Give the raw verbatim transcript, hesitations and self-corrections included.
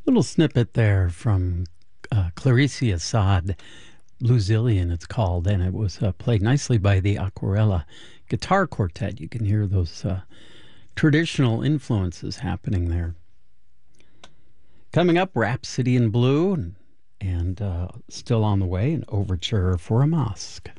Little snippet there from uh, Clarice Assad, Blue Zillion it's called, and it was uh, played nicely by the Aquarella Guitar Quartet. You can hear those uh, traditional influences happening there. Coming up, Rhapsody in Blue, and, and uh, still on the way, an overture for a mosque.